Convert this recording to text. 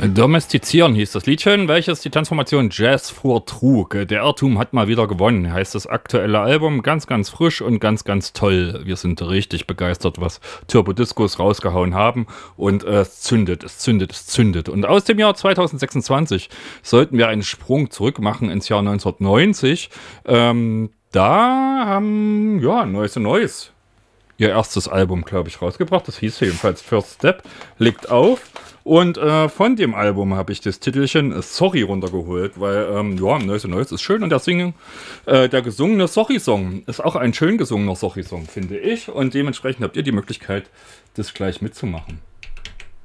Domestizieren hieß das Liedchen, welches die Transformation Jazz vortrug. Der Irrtum hat mal wieder gewonnen, heißt das aktuelle Album. Ganz, ganz frisch und ganz, ganz toll. Wir sind richtig begeistert, was Turbo Discos rausgehauen haben. Und es zündet, es zündet, es zündet. Und aus dem Jahr 2026 sollten wir einen Sprung zurück machen ins Jahr 1990. Da haben, ja, Neues ihr erstes Album, glaube ich, rausgebracht. Das hieß jedenfalls First Step, legt auf. Und von dem Album habe ich das Titelchen Sorry runtergeholt, weil, ja, Neues ist schön. Und der gesungene Sorry-Song ist auch ein schön gesungener Sorry-Song, finde ich. Und dementsprechend habt ihr die Möglichkeit, das gleich mitzumachen.